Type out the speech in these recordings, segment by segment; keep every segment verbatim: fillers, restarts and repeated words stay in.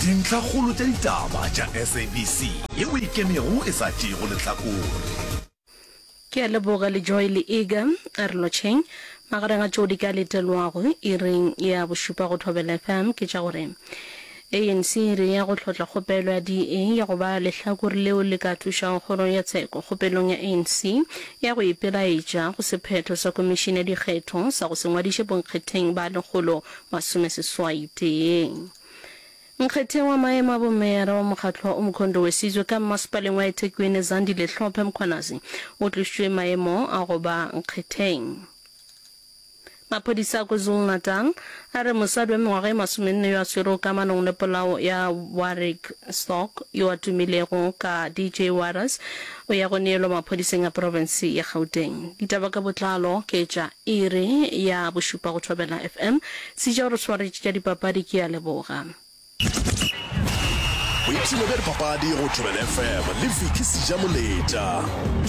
dintlha kgolo tša ditaba tša S A B C ye o ikemego e sa tšego lehlakore. Ke a leboga le Joy le Ega a re lotšheng magareng a tšeo di ka letelwago e reng ya bošupa go Thobela F M ke tša gore A N C re ya go tlhotla kgopelo ya D A ya go ba lehlakore leo le ka thušago kgoro ya tsheko kgopelong ya A N C ya go ipelaetša go sephetho sa komišene ya dikgetho sa go se ngwadiše bonkgetheng ba lekgolo masomeseswai teng. Nkgethe wa maemo a bomera wa mokgatlo o mokhondo wesizwe ka mmasepaleng wa eThekwini Zandile Hlophe Mkhwanazi o tlišitšwe maemo a go ba nkgetheng. Maphodisa a KwaZulu Natal a re mosadi wa mengwaga e masomenne yo a swere kamanong le polao ya Warwick Stock yo a tumilego ka D J Waters o ya go neelwa maphodiseng a province ya Gauteng. Ditaba ka botlalo ke tša iri ya bošupa go Thobela F M se ja gore swaretše tša dipapadi ke a leboga. Boipshino bja dipapadi go Thobela F M le Vicky Sijamoleta.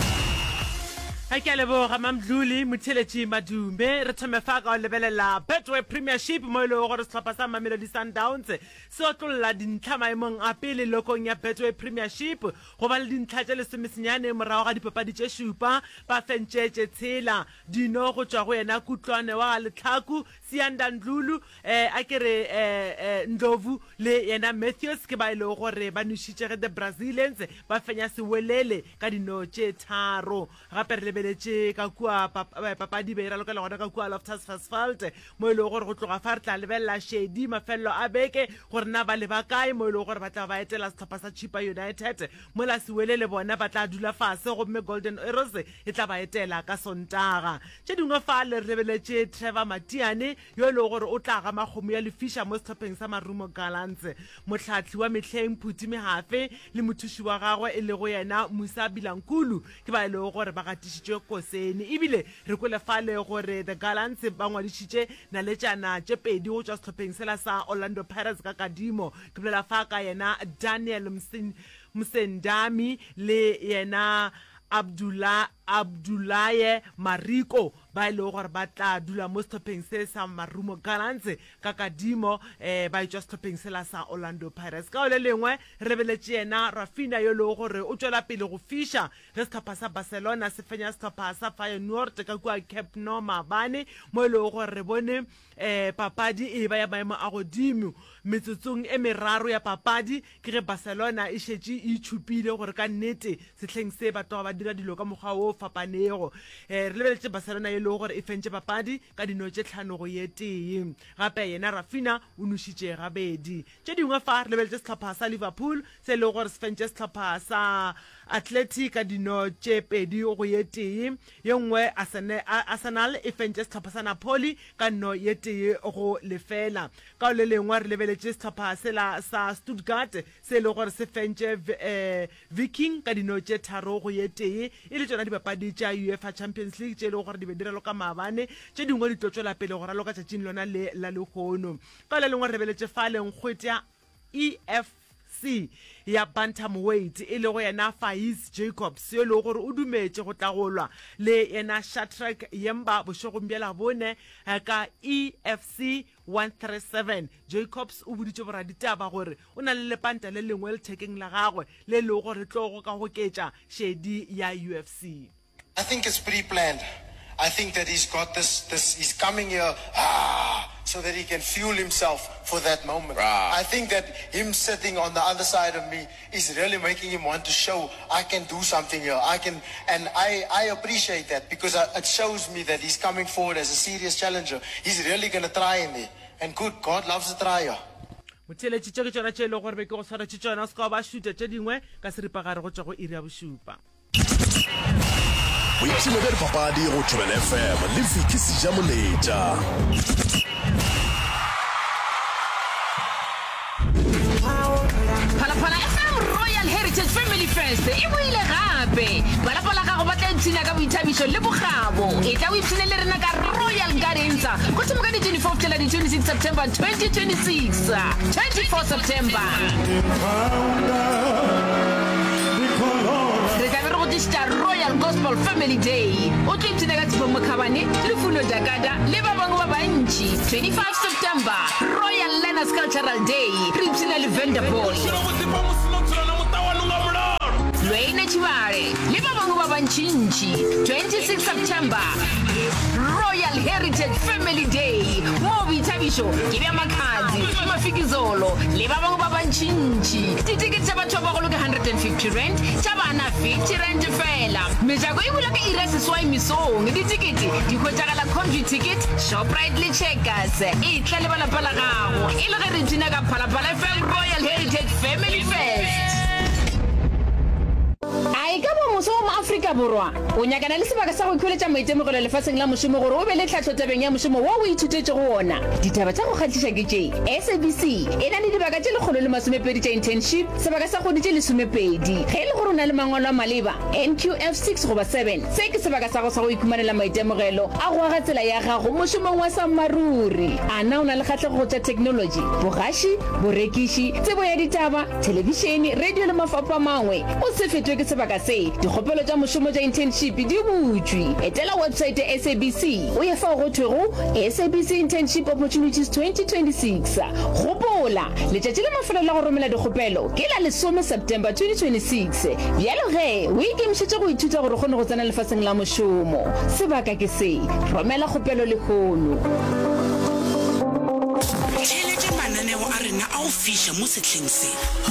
Ha ke a leboga Mamdluli Motheletši Madume re thome fa ka o lebelela Betway Premiership mo ile gore sehlopha sa Mamelodi Sundowns se otlolla dintlha maemong a pele lokong ya Betway Premiership go ba le dintlha tše lesomesenyane morago ga dipapadi tše šupa ba fentšetše tshela dino go tšwa go yena Kutlwane wa Lehlaku Sianda Ndlulu eh a kere eh Ndlovu le yena Matthews ke ba ile gore ba nušitše the Brazilians ba fenya sewelele ka dino tše tharo gape re lebeletse ka kua papadi be ra lokela gona ka kua Loftus Asphalt mo ile gore go tloga fa re tla lebella Shedi mafello a beke gore na ba le ba kae mo ile gore ba tla ba etela setlhopha sa Chippa United mo la siwele le bona ba tla dula fase go mme Golden Arrows e tla ba etela ka Sontaga tše dingwe fa le lebeletse Trevor Matiane yo ile gore o tla ga magomo ya lefisha mo setlopheng sa Marumo Gallants motlhatli wa mehleng Phuti Mehafe le mothuši wa gagwe e le go yena Musa Bilankulu ke ba ile gore ba gatišitše koseni ebile re kole fale gore the Gallants ba ngwadišitše naletšana tše pedi go tšwa setlopheng sela sa Orlando Pirates ka kadimo ke bolela fa ka yena Daniel Msendami le yena Abdullah Abdullaye Mariko ba ile gore ba tla dula mo setlopheng se sa Marumo Gallants ka kadimo eh ba itšwa setlopheng sela sa Orlando Pirates ka le lengwe re beletše yena Rafinha yo le gore o tšwela pele go fisha le setlhopha sa Barcelona se fenya setlhopha sa Feyenoord ka kua Camp Nou maabane mo ile gore re bone eh papadi e ba ya maemo a godimo metsotsong e meraro ya papadi ke ge Barcelona e šetše e tšhupile gore ka nnete setlheng se batho ba dira dilo ka mokgwa o fapanego eh re lebeletse Barcelona e le gore e fentše papadi ka dino tše tlhano go ye tee gape yena Rafinha o nušitše gabedi tše dingwe fa re lebeletse setlhopha sa Liverpool se le gore se fentše setlhopha sa Athletic ka dino tše pedi go ye tee ye nngwe Arsenal e fentše setlhopha sa Napoli ka no ye tee go lefela ka le lengwe re lebeletse setlhopha sela sa Stuttgart se le gore se fentše eh Viking ka dino tše tharo go ye tee e le tsona dipapadi tša UEFA Champions League tše le gore di be di raloka maabane tše dingwe di tlotšwela pele go raloka tšatšing lona le la lekgono ka le lengwe re beletše fa lenkgwetša E F C ya bantamweight e le go yena Faiz Jacobs yo le gore o dumetše go tlagolwa le yena Shadrack Yemba bošegong bjela bone ka E F C one thirty-seven Jacobs o boditše boraditaba gore o na le lepanta le lengwe le thekeng la gagwe le le gore tlogo ka go ketša Shedi ya U F C. I think it's pre-planned. I think that he's got this, this he's coming here ah, so that he can fuel himself for that moment. Ah. I think that him sitting on the other side of me is really making him want to show I can do something here. I can, and I, I appreciate that because I, it shows me that he's coming forward as a serious challenger. He's really going to try in there. And good, God loves a tryer. Motheletši tše ke tšona tše le gore be ke go swaretše tšona se ka ba šute tše dingwe ka seripagare go tšwa go iri ya bošupa. Boipshino bja dipapadi go Thobela F M le Vicky Sijamoleta. Phalaphala F M Royal Heritage Family Fest e boile gape balapa la gago ba tla ipshina ka boithabišo le bogabo e tla o ipshine le rena ka Royal Gardens go thoma ka di twenty-four tšela di twenty-six September twenty twenty-six twenty-four September re tla be re go dišita Royal Gospel Gospel Family Day o tlo ipsina ka Tshepo Mokhabane le Funo Dakada le ba bangwe ba bantši. twenty-five September Royal Learners Cultural Day re ipsina le Vanderbilt Lwena Chibare le ba bangwe ba bantšintši. twenty-six September Royal Heritage Family Day mo Boithabišo ke bja Makhadzi Mafikizolo le ba bangwe ba bantšintši. Ditikete tša batho ba bagolo ke one hundred fifty rand, tša bana fifty rand fela. Mejako e bula ka ira seswai mesong. Ditikete di hwetšagala Comvy Ticket, Shoprite le Checkers. E tla le balapa la gago e le ge re tsena ka Phalaphala F M Royal Heritage Family Fest. A e ka bo moso mo Afrika Borwa o nyakana le sebaka sa go ikholetša maitemogelo lefatsheng la mošomo gore o be le tlhatlho tabeng ya mošomo wa o ithutetse go ona. Ditaba tša go kgatlhiša ke tše S A B C e na le dibaka tše lekgolo le masomepedi tša internship, sebaka sa kgodi tše lesomepedi. Ge e le gore o na le mangwalo a maleba N Q F six goba seven, se ke sebaka sa go sa go ikhumanela maitemogelo a go aga tsela ya gago mošomong wa sammaruri. A na o na le kgatlhego go tša technology, bogaši, borekiši, tsebo ya ditaba, televišene, radio le mafapha mangwe? O se fetwe ke sebaka se dikgopelo tša mošomo tša internship di butšwe. Etela website ya S A B C o ye fa go thwego S A B C Internship Opportunities twenty twenty-six. Gopola letšatši le mafelo la go romela dikgopelo ke la lesome September twenty twenty-six. Bjalo ge o ikemišetše go ithuta gore kgone go tsena lefatsheng la mošomo. Sebaka ke se romela kgopelo le kgono. Tšhelete mananeo a rena a o fiša mo setlheng se.